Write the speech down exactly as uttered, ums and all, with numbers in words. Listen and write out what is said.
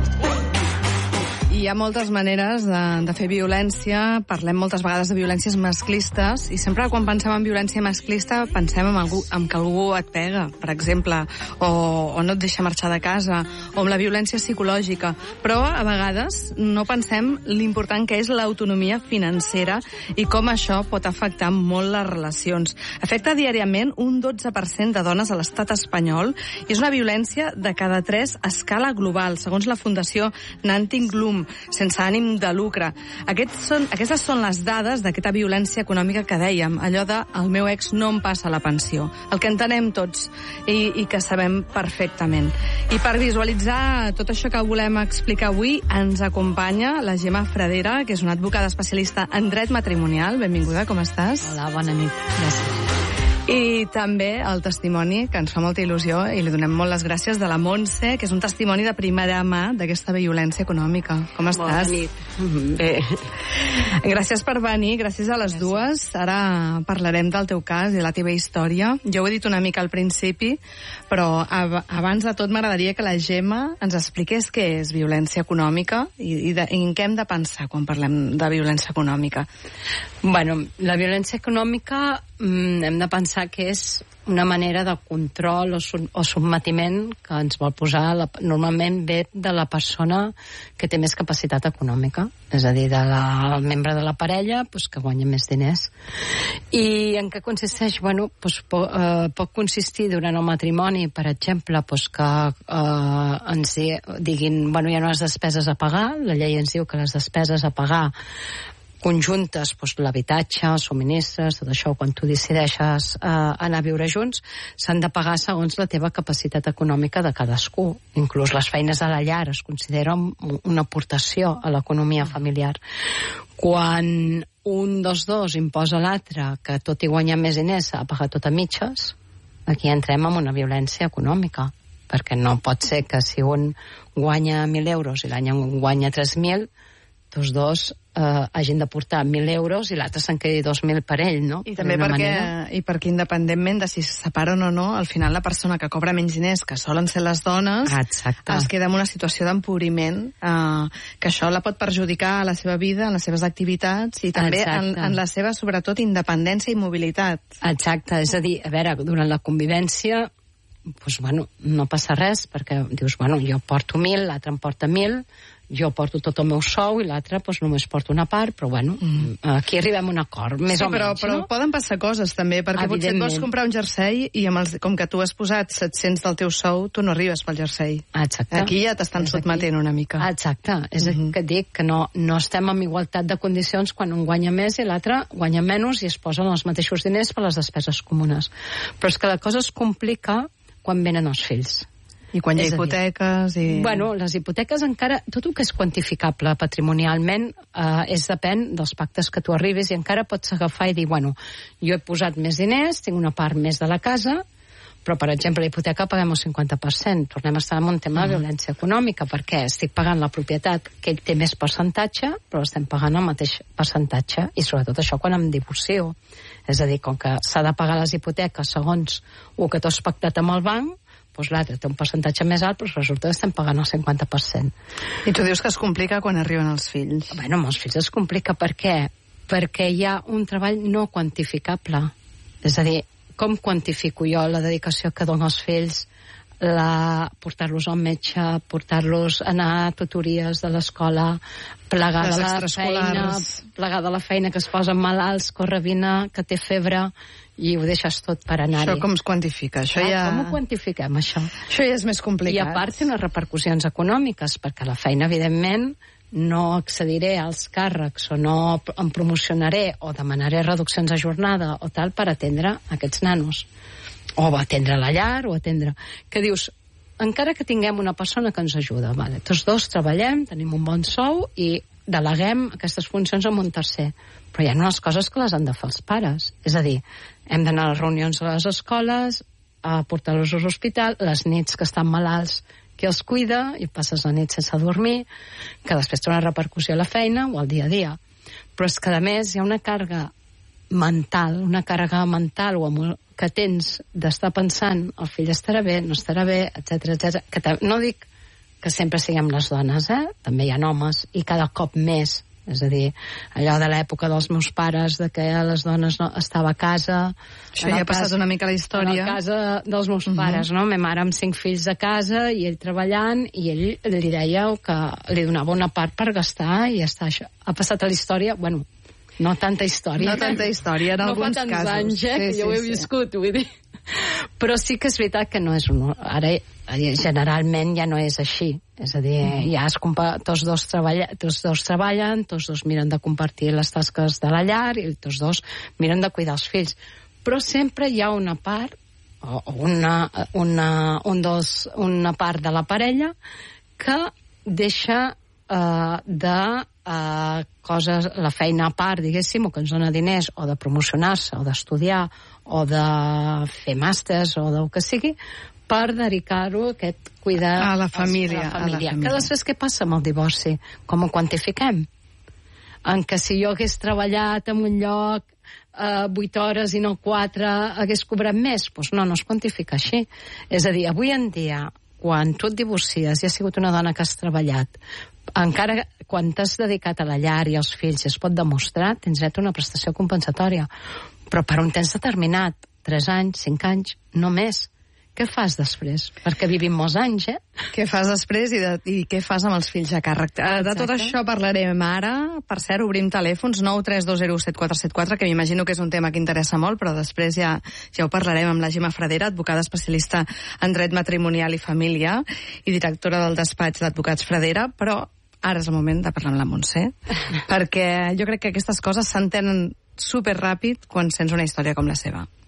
Hi ha moltes maneres de, de fer violència. Parlem moltes vegades de violències masclistes i sempre quan pensem en violència masclista pensem en, algú, en que algú et pega, per exemple, o, o no et deixa marxar de casa, o amb la violència psicològica. Però a vegades no pensem l'important que és l'autonomia financera i com això pot afectar molt les relacions. Afecta diàriament un dotze per cent de dones a l'estat espanyol i és una violència de cada tres a escala global, segons la Fundació Nanting Bloom, sense ànim de lucre. Aquests són, aquestes són les dades d'aquesta violència econòmica que dèiem, allò de el meu ex no em passa la pensió, el que entenem tots i, i que sabem perfectament. I per visualitzar tot això que volem explicar avui, ens acompanya la Gemma Fradera, que és una advocada especialista en dret matrimonial. Benvinguda, com estàs? Hola, bona nit. Gràcies. I també el testimoni, que ens fa molta il·lusió, i li donem molt les gràcies, de la Montse, que és un testimoni de primera mà d'aquesta violència econòmica. Com estàs? Bona nit. Bé. Gràcies per venir, gràcies a les gràcies. dues. Ara parlarem del teu cas i la teva història. Jo ho he dit una mica al principi, però ab abans de tot m'agradaria que la Gemma ens expliqués què és violència econòmica i, i, de, i en què hem de pensar quan parlem de violència econòmica. Bueno, la violència econòmica mm, hem de pensar que és una manera de control o, o sotmetiment que ens vol posar, la, normalment ve de la persona que té més capacitat econòmica, és a dir, de la, el membre de la parella pues, que guanya més diners. I en què consisteix? Bueno, pues, po, eh, pot consistir durant el matrimoni, per exemple, pues, que eh, ens diguin, bueno, hi ha unes despeses a pagar, la llei ens diu que les despeses a pagar conjuntes, doncs, l'habitatge, subministres, tot això, quan tu decideixes eh, anar a viure junts, s'han de pagar segons la teva capacitat econòmica de cadascú. Inclús les feines a la llar es consideren una aportació a l'economia familiar. Quan un dels dos imposa a l'altre que tot i guanyar més diners s'ha de pagar tot a mitges, aquí entrem en una violència econòmica, perquè no pot ser que si un guanya mil euros i l'any guanya tres mil, tots dos eh, hagin de portar mil euros i l'altre se'n quedi dos mil per ell, no? I també perquè, manera... i perquè independentment de si se separen o no, al final la persona que cobra menys diners, que solen ser les dones, exacte, es queda en una situació d'empobriment, eh, que això la pot perjudicar a la seva vida, en les seves activitats i també en, en la seva, sobretot, independència i mobilitat. Exacte, és a dir, a veure, durant la convivència pues, bueno, no passa res, perquè dius, bueno, jo porto mil, l'altre em porta mil, jo porto tot el meu sou i l'altre pues, només porto una part, però bueno, mm. aquí arribem a un acord, més sí, o però, menys, però no? Poden passar coses també, perquè potser et vols comprar un jersei i amb els, com que tu has posat set-cents del teu sou, tu no arribes pel jersei. Exacte. Aquí ja t'estan sotmetent una mica. Exacte, és mm -hmm. que et dic que no, no estem en igualtat de condicions quan un guanya més i l'altre guanya menys i es posen els mateixos diners per les despeses comunes. Però és que la cosa es complica quan venen els fills. I quan hi ha hipoteques i... Bueno, les hipoteques encara... Tot el que és quantificable patrimonialment eh, és depèn dels pactes que tu arribis i encara pots agafar i dir, bueno, jo he posat més diners, tinc una part més de la casa, però, per exemple, la hipoteca paguem el cinquanta per cent. Tornem a estar en un tema de violència econòmica, perquè estic pagant la propietat que ell té més percentatge, però estem pagant el mateix percentatge, i sobretot això quan em divorcio. És a dir, com que s'ha de pagar les hipoteques segons el que tu has pactat amb el banc, doncs l'altre té un percentatge més alt, però resulta que estem pagant el cinquanta per cent. I tu dius que es complica quan arriben els fills. Bueno, amb els fills es complica per què? Perquè hi ha un treball no quantificable. És a dir, com quantifico jo la dedicació que dono als fills, la... portar-los al metge, portar-los a anar a tutories de l'escola, plegar de la feina, plegar de la feina que es posen malalts, corre, vine, que té febre, i ho deixes tot per anar-hi. Això com es quantifica? Això ja... Com ho quantifiquem, això? Això ja és més complicat. I a part té unes repercussions econòmiques, perquè la feina, evidentment, no accediré als càrrecs o no em promocionaré o demanaré reduccions de jornada o tal per atendre aquests nanos. O atendre la llar, o atendre... Que dius, encara que tinguem una persona que ens ajuda, vale, tots dos treballem, tenim un bon sou i deleguem aquestes funcions amb un tercer. Però hi ha unes coses que les han de fer els pares. És a dir, hem d'anar a les reunions a les escoles, a portar-los a l'hospital, les nits que estan malalts, qui els cuida, i passes la nit sense dormir, que després té una repercussió a la feina o al dia a dia. Però és que, a més, hi ha una càrrega mental, una càrrega mental o amb, que tens d'estar pensant el fill estarà bé, no estarà bé, etcètera, etcètera. Que no dic que sempre siguem les dones, eh? També hi ha homes, i cada cop més. És a dir, allò de l'època dels meus pares, de que les dones no, estava a casa... Això ja ha passat casa, una mica la història. A la casa dels meus uh-huh. pares, no? Ma mare amb cinc fills a casa i ell treballant, i ell li deia que li donava una part per gastar i ja està, això. Ha passat a la història, bueno, no tanta història. No tanta història, en no alguns casos. No fa tants anys, eh, sí, que sí, jo ho he sí. viscut, vull dir. Però sí que és veritat que no és un... Ara, generalment ja no és així. És a dir, ja es compa... tots, dos treballa... tots dos treballen, tots dos miren de compartir les tasques de la llar i tots dos miren de cuidar els fills. Però sempre hi ha una part, o una, una, un dos, una part de la parella que deixa eh, de eh, coses, la feina a part, diguéssim, o que ens dona diners, o de promocionar-se, o d'estudiar, o de fer màsters, o del que sigui, per dedicar-ho a aquest cuidar a la família. A la família. A la família. Que després què passa amb el divorci? Com ho quantifiquem? En que si jo hagués treballat en un lloc eh, vuit hores i no quatre, hagués cobrat més? Doncs pues no, no es quantifica així. És a dir, avui en dia, quan tu et divorcies i has sigut una dona que has treballat, encara quan t'has dedicat a la llar i als fills es pot demostrar, tens dret a una prestació compensatòria. Però per un temps determinat, tres anys, cinc anys, no més. Què fas després? Perquè vivim molts anys, eh? Què fas després i, de, i què fas amb els fills a càrrec? Exacte. De tot això parlarem ara. Per cert, obrim telèfons nou tres dos zero set quatre set quatre, que m'imagino que és un tema que interessa molt, però després ja, ja ho parlarem amb la Gemma Fradera, advocada especialista en dret matrimonial i família i directora del despatx d'advocats Fradera, però ara és el moment de parlar amb la Montse, perquè jo crec que aquestes coses s'entenen superràpid quan sents una història com la seva.